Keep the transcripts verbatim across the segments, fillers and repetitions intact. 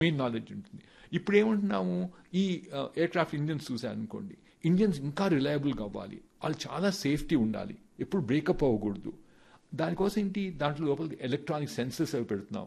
Main knowledge ఉంటుంది. ఇప్పుడు ఏమంటున్నాము, ఈ ఎయిర్క్రాఫ్ట్ ఇంజిన్స్ చూసారనుకోండి, ఇంజిన్స్ ఇంకా రిలయబుల్గా అవ్వాలి, వాళ్ళు చాలా సేఫ్టీ ఉండాలి, ఎప్పుడు బ్రేకప్ అవ్వకూడదు. దానికోసం ఏంటి, దాంట్లో లోపల ఎలక్ట్రానిక్ సెన్సర్స్ అవి పెడుతున్నాం.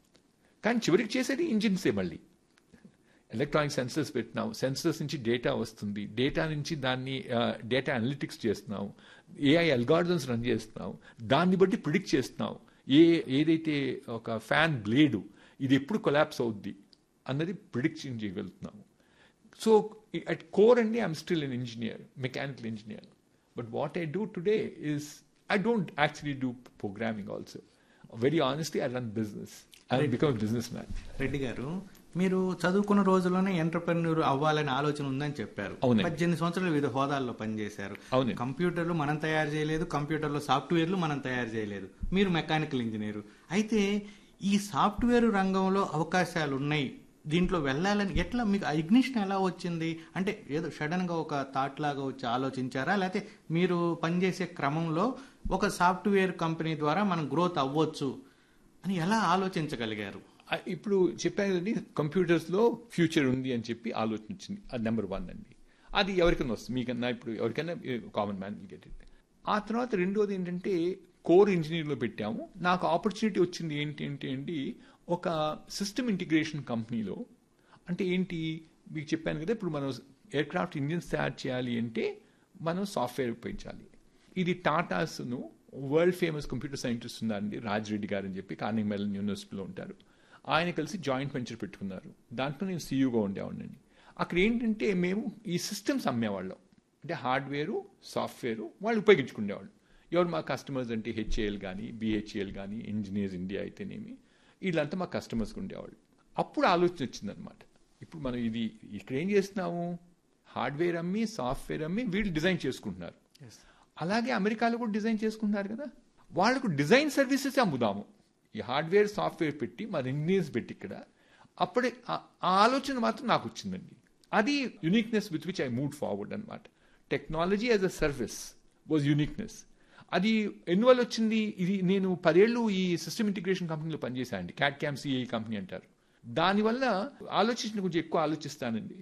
కానీ చివరికి చేసేది ఇంజిన్సే. మళ్ళీ ఎలక్ట్రానిక్ సెన్సర్స్ పెట్టినాం, సెన్సర్స్ నుంచి డేటా వస్తుంది, డేటా నుంచి దాన్ని డేటా అనలిటిక్స్ చేస్తున్నాం, ఏఐ అల్గారిథమ్స్ రన్ చేస్తున్నాం, దాన్ని బట్టి ప్రిడిక్ట్ చేస్తున్నాం ఏ ఏదైతే ఒక ఫ్యాన్ బ్లేడు ఇది ఎప్పుడు కొలాప్స్ అవుద్ది అన్నది ప్రిడిక్షన్ చేయగలుగుతున్నాము. సో అట్ కోర్ అండి I'm still N engineer, mechanical engineer. But what I do today is I don't actually do programming also. Very honestly I run business, I become business man. Reddy గారు, మీరు చదువుకున్న రోజుల్లోనే entrepreneur అవ్వాలనే ఆలోచన ఉందని చెప్పారు. పద్దెనిమిది సంవత్సరాలు వివిధ హోదాల్లో పనిచేశారు. కంప్యూటర్లు మనం తయారు చేయలేదు, కంప్యూటర్లో సాఫ్ట్వేర్లు మనం తయారు చేయలేదు. మీరు మెకానికల్ ఇంజనీరు. అయితే ఈ సాఫ్ట్వేర్ రంగంలో అవకాశాలు ఉన్నాయి, దీంట్లో వెళ్ళాలని ఎట్లా మీకు ఇగ్నిషన్ ఎలా వచ్చింది? అంటే ఏదో సడన్ గా ఒక థాట్ లాగా వచ్చి ఆలోచించారా, లేకపోతే మీరు పనిచేసే క్రమంలో ఒక సాఫ్ట్వేర్ కంపెనీ ద్వారా మనం గ్రోత్ అవ్వచ్చు అని ఎలా ఆలోచించగలిగారు? ఇప్పుడు చెప్పాను కదండి, కంప్యూటర్స్లో ఫ్యూచర్ ఉంది అని చెప్పి ఆలోచించింది. అది నెంబర్ వన్ అండి. అది ఎవరికైనా వస్తుంది, మీకన్నా ఇప్పుడు ఎవరికైనా common man will get it. ఆ తర్వాత రెండోది ఏంటంటే కోర్ ఇంజనీర్లో పెట్టాము. నాకు ఆపర్చునిటీ వచ్చింది ఏంటి అంటే అండి, ఒక సిస్టమ్ ఇంటిగ్రేషన్ కంపెనీలో. అంటే ఏంటి, మీకు చెప్పాను కదా, ఇప్పుడు మనం ఎయిర్క్రాఫ్ట్ ఇంజిన్స్ తయారు చేయాలి అంటే మనం సాఫ్ట్వేర్ ఉపయోగించాలి. ఇది టాటాస్ను వరల్డ్ ఫేమస్ కంప్యూటర్ సైంటిస్ట్ ఉన్నారండి, రాజ్ రెడ్డి గారు అని చెప్పి, కార్నెగీ మెల్లన్ యూనివర్సిటీలో ఉంటారు. ఆయన కలిసి జాయింట్ వెంచర్ పెట్టుకున్నారు. దాంట్లో నేను సీఈఓగా ఉండేవాడిని. అక్కడ ఏంటంటే మేము ఈ సిస్టమ్స్ అమ్మేవాళ్ళం. అంటే హార్డ్వేరు సాఫ్ట్వేరు వాళ్ళు ఉపయోగించుకునేవాళ్ళు. ఎవరు మా కస్టమర్స్ అంటే హెచ్ఏఎల్ కానీ, బిహెచ్ఏఎల్ కానీ, ఇంజనీర్స్ ఇండియా అయితేనేమి, వీళ్ళంతా మా కస్టమర్స్కి ఉండేవాళ్ళు. అప్పుడు ఆలోచన వచ్చిందనమాట, ఇప్పుడు మనం ఇది ఇక్కడ ఏం చేస్తున్నాము, హార్డ్వేర్ అమ్మి సాఫ్ట్వేర్ అమ్మి వీళ్ళు డిజైన్ చేసుకుంటున్నారు. అలాగే అమెరికాలో కూడా డిజైన్ చేసుకుంటున్నారు కదా, వాళ్ళకు డిజైన్ సర్వీసెస్ అమ్ముదాము. ఈ హార్డ్వేర్ సాఫ్ట్వేర్ పెట్టి మన ఇంజనీర్స్ పెట్టి ఇక్కడ. అప్పుడే ఆ ఆలోచన మాత్రం నాకు వచ్చిందండి. అది uniqueness with which I move forward అనమాట. Technology as a service was uniqueness. అది ఎన్నువల్ల వచ్చింది, ఇది నేను పదేళ్ళు ఈ సిస్టమ్ ఇంటిగ్రేషన్ కంపెనీలో పనిచేశానండి, క్యాట్ క్యామ్ సిఏ కంపెనీ అంటారు. దానివల్ల ఆలోచించిన కొంచెం ఎక్కువ ఆలోచిస్తానండి.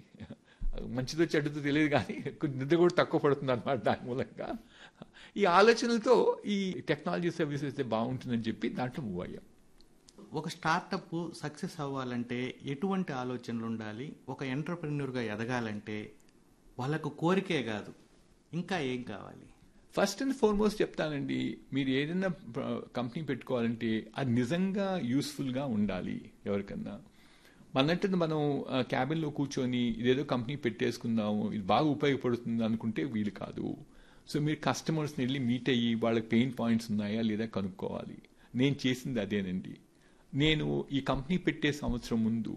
మంచిదో చెడ్డదో తెలియదు కానీ కొంచెం నిద్ర కూడా తక్కువ పడుతుంది అనమాట. దాని మూలంగా ఈ ఆలోచనలతో ఈ టెక్నాలజీ సర్వీసెస్ అయితే బాగుంటుందని చెప్పి దాంట్లో మూవ్ అయ్యాం. ఒక స్టార్టప్ సక్సెస్ అవ్వాలంటే ఎటువంటి ఆలోచనలు ఉండాలి? ఒక ఎంటర్ప్రెన్యూర్గా ఎదగాలంటే వాళ్ళకు కోరికే కాదు, ఇంకా ఏం కావాలి? ఫస్ట్ అండ్ ఫార్మోస్ట్ చెప్తానండి, మీరు ఏదైనా కంపెనీ పెట్టుకోవాలంటే అది నిజంగా యూస్ఫుల్గా ఉండాలి. ఎవరికన్నా మనట్టు మనం క్యాబిన్లో కూర్చొని ఇదేదో కంపెనీ పెట్టేసుకుందాము, ఇది బాగా ఉపయోగపడుతుంది అనుకుంటే వీలు కాదు. సో మీరు కస్టమర్స్ని వెళ్ళి మీట్ అయ్యి వాళ్ళకి పెయిన్ పాయింట్స్ ఉన్నాయా లేదా కనుక్కోవాలి. నేను చేసింది అదేనండి. నేను ఈ కంపెనీ పెట్టే సంవత్సరం ముందు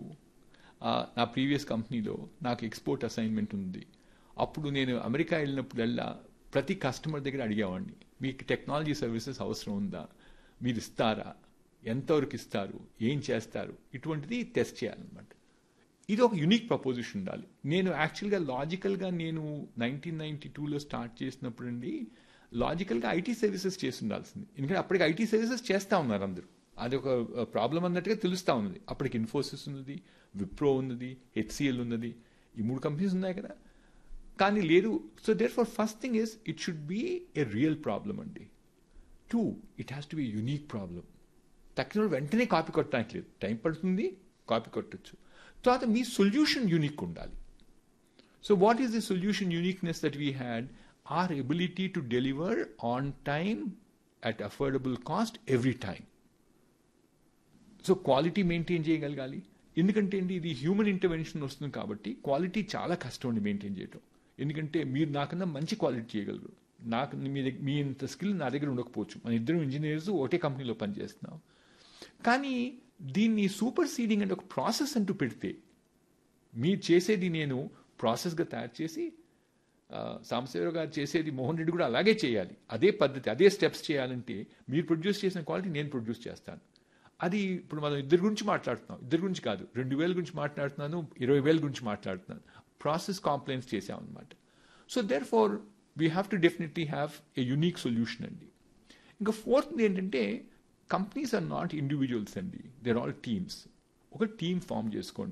నా ప్రీవియస్ కంపెనీలో నాకు ఎక్స్పోర్ట్ అసైన్మెంట్ ఉంది. అప్పుడు నేను అమెరికా వెళ్ళినప్పుడల్లా ప్రతి కస్టమర్ దగ్గర అడిగేవాడిని, మీకు టెక్నాలజీ సర్వీసెస్ అవసరం ఉందా, మీరు ఇస్తారా, ఎంతవరకు ఇస్తారు, ఏం చేస్తారు, ఇటువంటిది టెస్ట్ చేయాలన్నమాట. ఇది ఒక యూనిక్ ప్రపోజిషన్ ఉండాలి. నేను యాక్చువల్గా లాజికల్గా నేను నైన్టీన్ నైన్టీ టూలో స్టార్ట్ చేసినప్పుడు అండి లాజికల్గా ఐటీ సర్వీసెస్ చేసి ఉండాల్సింది. ఎందుకంటే అప్పటికి ఐటీ సర్వీసెస్ చేస్తూ ఉన్నారు అందరూ. అది ఒక ప్రాబ్లం అన్నట్టుగా తెలుస్తూ ఉన్నది. అప్పటికి ఇన్ఫోసిస్ ఉన్నది, విప్రో ఉన్నది, హెచ్సిఎల్ ఉన్నది, ఈ మూడు కంపెనీస్ ఉన్నాయి కదా. కానీ లేదు. So there for first thing is it should be A real problem అండి. Two, it has to be unique problem. తక్కిన వెంటనే కాపీ కొట్టడానికి లేదు, టైం పడుతుంది, కాపీ కొట్టచ్చు. తర్వాత మీ సొల్యూషన్ యూనిక్ ఉండాలి. So what is the solution uniqueness that we had? Or ability to deliver on time at affordable cost every time. So quality maintain చేయగలగాలి. ఎందుకంటే అండి ఇది హ్యూమన్ ఇంటర్వెన్షన్ వస్తుంది కాబట్టి క్వాలిటీ చాలా కష్టం అండి మెయింటైన్ చేయడం. ఎందుకంటే మీరు నాకన్నా మంచి క్వాలిటీ చేయగలరు, నాకు మీ దగ్గర మీ ఇంత స్కిల్ నా దగ్గర ఉండకపోవచ్చు. మన ఇద్దరు ఇంజనీర్స్ ఒకటే కంపెనీలో పనిచేస్తున్నాం. కానీ దీన్ని సూపర్ సీడింగ్ అంటే ఒక ప్రాసెస్ అంటూ పెడితే, మీరు చేసేది నేను ప్రాసెస్గా తయారు చేసి, సాంబశివరావు గారు చేసేది మోహన్ రెడ్డి కూడా అలాగే చేయాలి, అదే పద్ధతి అదే స్టెప్స్ చేయాలంటే మీరు ప్రొడ్యూస్ చేసిన క్వాలిటీ నేను ప్రొడ్యూస్ చేస్తాను. అది ఇప్పుడు మనం ఇద్దరి గురించి మాట్లాడుతున్నాం, ఇద్దరి గురించి కాదు, రెండు వేల గురించి మాట్లాడుతున్నాను, ఇరవై వేల గురించి మాట్లాడుతున్నాను. ప్రాసెస్ కాంప్లైన్స్ చేసామన్నమాట. So there far we have to definitely have a unique solution అండి. ఇంకా ఫోర్త్ ఏంటంటే కంపెనీస్ ఆర్ నాట్ ఇండివిజువల్స్ అండి, దేర్ ఆల్ టీమ్స్. ఒక టీం ఫామ్ చేసుకోండి.